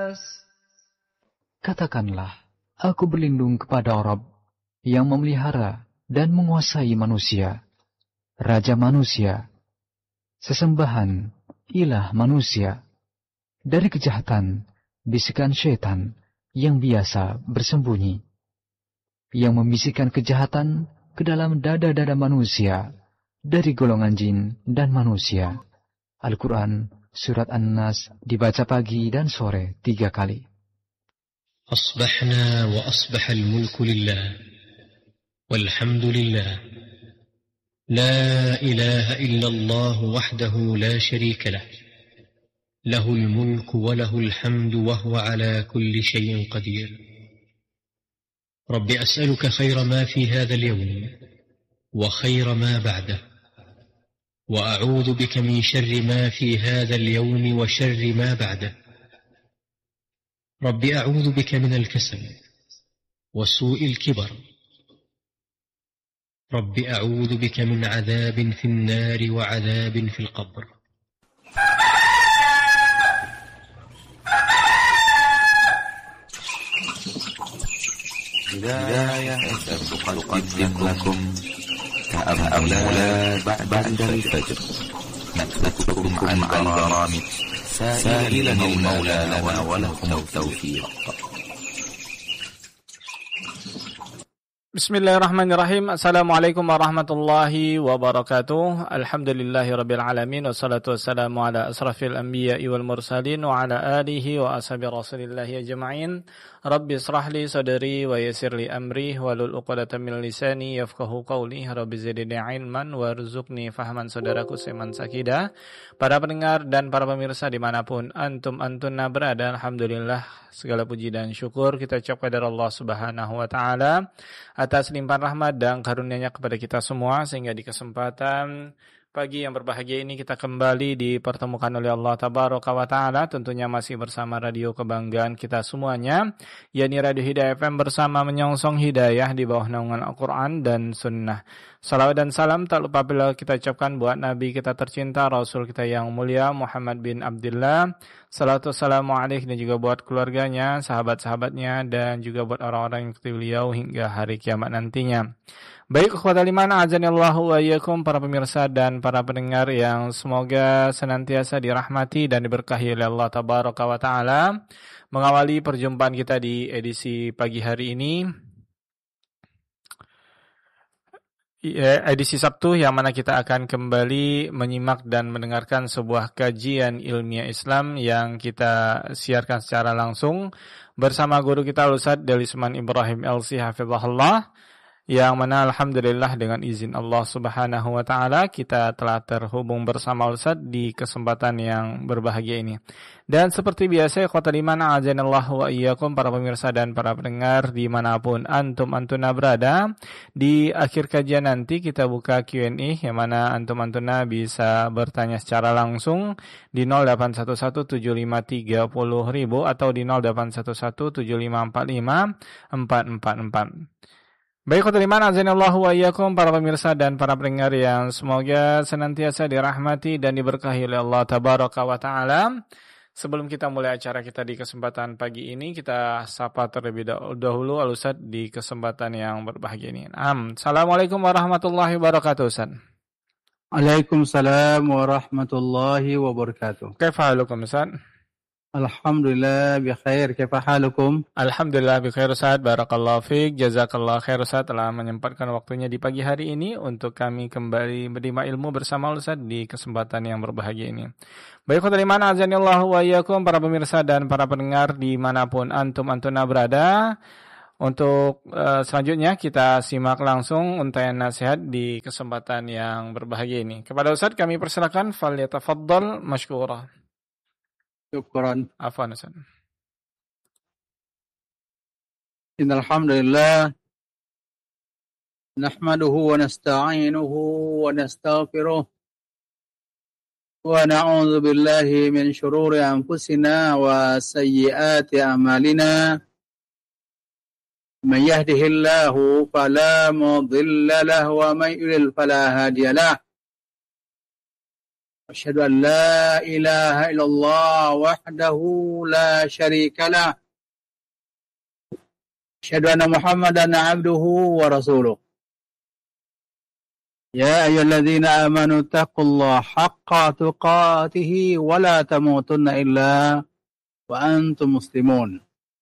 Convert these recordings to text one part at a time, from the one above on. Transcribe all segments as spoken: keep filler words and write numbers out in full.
Katakanlah, aku berlindung kepada Rabb yang memelihara dan menguasai manusia, Raja manusia, sesembahan, ilah manusia, dari kejahatan, bisikan syaitan yang biasa bersembunyi, yang membisikkan kejahatan ke dalam dada-dada manusia, dari golongan jin dan manusia. Al-Quran, Surat An-Nas, dibaca pagi dan sore tiga kali. Asbahna wa asbahal mulku lillah, walhamdulillah, la ilaha illallah wahdahu la sharika lah, lahul mulku wa lahul hamdu wa huwa ala kulli syai'in qadir. Rabbi as'aluka khaira ma fi hadha al-yawm wa khaira ma ba'dah, وأعوذ بك من شر ما في هذا اليوم وشر ما بعده. رب أعوذ بك من الكسل وسوء الكبر. رب أعوذ بك من عذاب في النار وعذاب في القبر. بداية تقدم لكم كأمولاد بعد الفجر، نترككم عن برامج سائلا المولى لنا ولكم التوفيق. Bismillahirrahmanirrahim. Assalamualaikum warahmatullahi wabarakatuh. Alhamdulillahirabbil alamin, wassalatu wassalamu ala asrafil anbiya'i wal mursalin wa ala alihi wa ashabi rasulillahi ajma'in. Rabbi israh li sadri wa yassir li amri wahlul 'uqdatam min lisani yafqahu qawli. Rabbi zidni ilman warzuqni fahman. Saudaraku seiman sakidah, para pendengar dan para pemirsa dimanapun antum antuna berada, alhamdulillah segala puji dan syukur kita ucapkan kepada Allah Subhanahu wa taala atas limpahan rahmat dan karunia-Nya kepada kita semua, sehingga di kesempatan pagi yang berbahagia ini kita kembali dipertemukan oleh Allah Tabaraka wa Ta'ala, tentunya masih bersama radio kebanggaan kita semuanya, yakni Radio Hidayah F M, bersama menyongsong hidayah di bawah naungan Al-Quran dan Sunnah. Salawat dan salam tak lupa bila kita ucapkan buat Nabi kita tercinta, Rasul kita yang mulia Muhammad bin Abdullah. Salawat wassalamu alaihi, dan juga buat keluarganya, sahabat-sahabatnya, dan juga buat orang-orang yang ikuti beliau hingga hari kiamat nantinya. Baik, ikhwatal iman, azanillahu wa iyyakum, para pemirsa dan para pendengar yang semoga senantiasa dirahmati dan diberkahi oleh Allah Tabaraka wa Ta'ala. Mengawali perjumpaan kita di edisi pagi hari ini, edisi Sabtu, yang mana kita akan kembali menyimak dan mendengarkan sebuah kajian ilmiah Islam yang kita siarkan secara langsung bersama guru kita Ustaz Delisman Ibrahim L C hafizahullah, yang mana alhamdulillah dengan izin Allah Subhanahu wa taala kita telah terhubung bersama Ustaz di kesempatan yang berbahagia ini. Dan seperti biasa, ikhwatal iman azanallahu wa iyyakum, para pemirsa dan para pendengar dimanapun antum antuna berada, di akhir kajian nanti kita buka Q and A, yang mana antum antuna bisa bertanya secara langsung di nol delapan satu satu tujuh lima tiga nol ribu atau di nol delapan satu satu tujuh lima empat lima empat empat empat. Baik, ikhwatal iman azanallahu wa iyyakum, para pemirsa dan para pendengar yang semoga senantiasa dirahmati dan diberkahi oleh Allah Tabaraka wa Ta'ala. Sebelum kita mulai acara kita di kesempatan pagi ini, kita sapa terlebih dahulu Al-Ustaz di kesempatan yang berbahagia ini. Assalamualaikum warahmatullahi wabarakatuh, Ustaz. Waalaikumsalam warahmatullahi wabarakatuh. Kaifa halukum, Ustaz? Alhamdulillah bi khair. Kaifa halukum? Alhamdulillah bi khair, Ustaz. Barakallahu fiik. Jazakallahu khair, Ustaz, telah menyempatkan waktunya di pagi hari ini untuk kami kembali menerima ilmu bersama Ustaz di kesempatan yang berbahagia ini. Baik, ikhwatal iman azanillahu wa iyyakum, para pemirsa dan para pendengar dimanapun antum antuna berada. Untuk uh, selanjutnya kita simak langsung untayan nasihat di kesempatan yang berbahagia ini. Kepada Ustaz kami persilakan, falyatafaddal mashkura. Syukran. Afwan, Ustaz. Innal hamdalillah nahmaduhu wa nasta'inuhu wa nastaghfiruh wa na'udzu billahi min shururi anfusina wa sayyiati a'malina. Man yahdihillahu fala mudilla lahu wa man yudlil fala hadiya lahu. أشهد أن لا إله إلا الله وحده لا شريك له أشهد أن محمدا عبده ورسوله يا أيها الذين آمنوا اتقوا الله حق تقاته ولا تموتن إلا وأنتم مسلمون.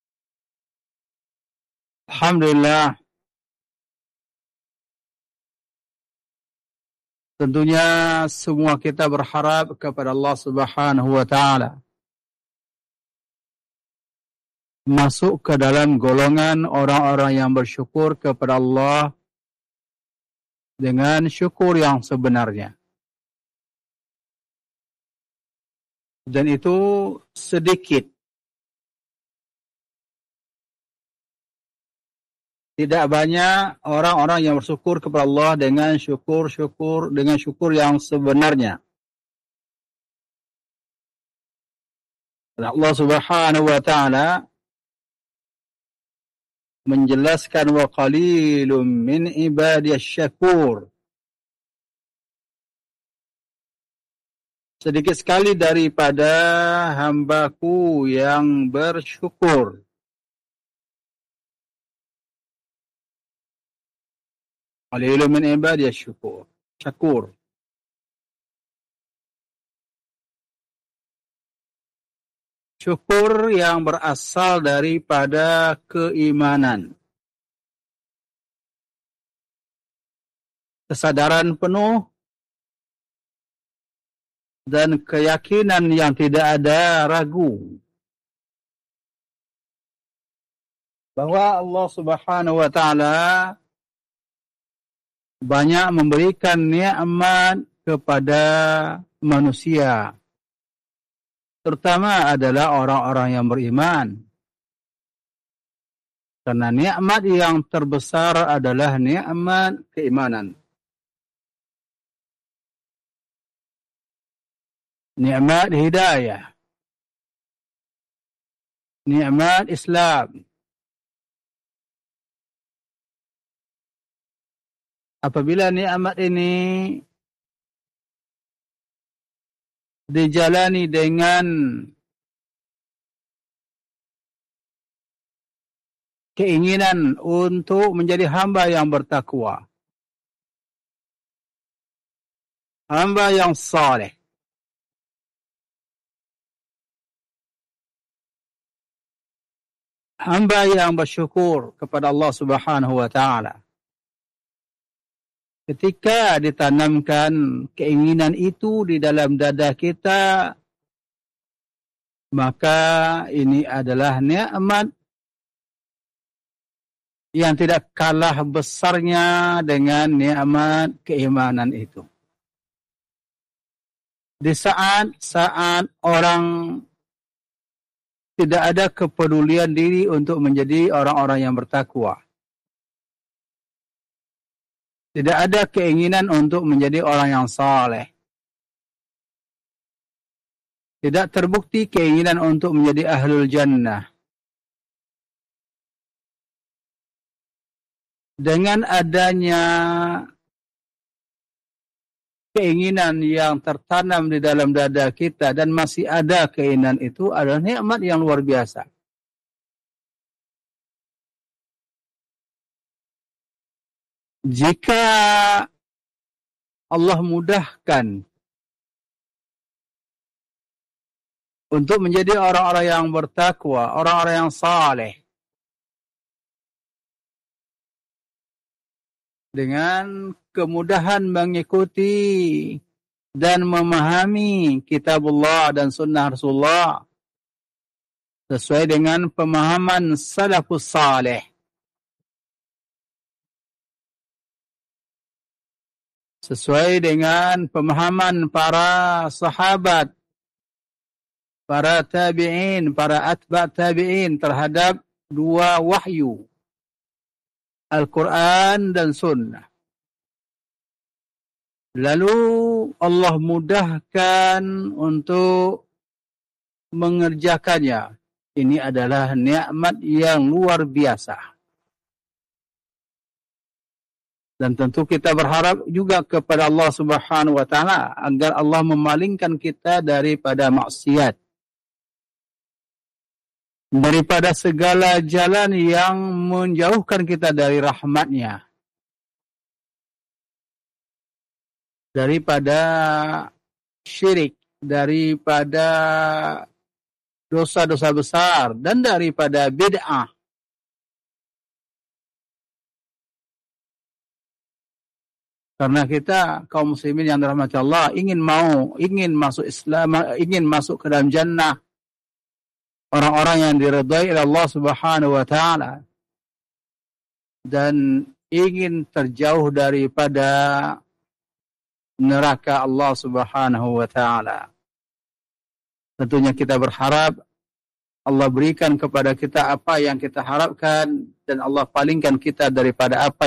Alhamdulillah, tentunya semua kita berharap kepada Allah Subhanahu wa Ta'ala masuk ke dalam golongan orang-orang yang bersyukur kepada Allah dengan syukur yang sebenarnya. Dan itu sedikit. Tidak banyak orang-orang yang bersyukur kepada Allah dengan syukur-syukur dengan syukur yang sebenarnya. Dan Allah Subhanahu wa Ta'ala menjelaskan wa qalilum min ibadiyasy syakur. Sedikit sekali daripada hambaku yang bersyukur. Qalilum min ibadiyasy syakur. Syakur. Syukur yang berasal daripada keimanan. Kesadaran penuh dan keyakinan yang tidak ada ragu bahwa Allah Subhanahu wa Ta'ala banyak memberikan nikmat kepada manusia, terutama adalah orang-orang yang beriman. Karena nikmat yang terbesar adalah nikmat keimanan. Nikmat hidayah. Nikmat Islam. Apabila nikmat ini dijalani dengan keinginan untuk menjadi hamba yang bertakwa, hamba yang saleh, hamba yang bersyukur kepada Allah Subhanahu wa Ta'ala. Ketika ditanamkan keinginan itu di dalam dada kita, maka ini adalah nikmat yang tidak kalah besarnya dengan nikmat keimanan itu. Di saat-saat orang tidak ada kepedulian diri untuk menjadi orang-orang yang bertakwa, tidak ada keinginan untuk menjadi orang yang saleh, tidak terbukti keinginan untuk menjadi ahlul jannah. Dengan adanya keinginan yang tertanam di dalam dada kita dan masih ada keinginan itu adalah nikmat yang luar biasa. Jika Allah mudahkan untuk menjadi orang-orang yang bertakwa, orang-orang yang saleh, dengan kemudahan mengikuti dan memahami kitabullah dan sunnah Rasulullah sesuai dengan pemahaman salafus saleh, sesuai dengan pemahaman para sahabat, para tabi'in, para atba' tabi'in terhadap dua wahyu, Al-Quran dan Sunnah. Lalu Allah mudahkan untuk mengerjakannya. Ini adalah nikmat yang luar biasa. Dan tentu kita berharap juga kepada Allah Subhanahu wa taala agar Allah memalingkan kita daripada maksiat, daripada segala jalan yang menjauhkan kita dari rahmat-Nya, daripada syirik, daripada dosa-dosa besar, dan daripada bid'ah. Karena kita kaum muslimin yang dirahmati Allah ingin mau, ingin masuk Islam, ingin masuk ke dalam jannah, orang-orang yang diridhai oleh Allah Subhanahu wa taala, dan ingin terjauh daripada neraka Allah Subhanahu wa taala. Tentunya kita berharap Allah berikan kepada kita apa yang kita harapkan, dan Allah palingkan kita daripada apa